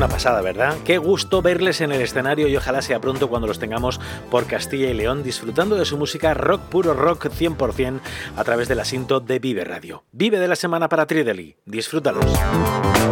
una pasada, ¿verdad? Qué gusto verles en el escenario y ojalá sea pronto cuando los tengamos por Castilla y León disfrutando de su música rock, puro rock 100% a través de la Sinto de Vive Radio. Vive de la semana para Trideli. Disfrútalos.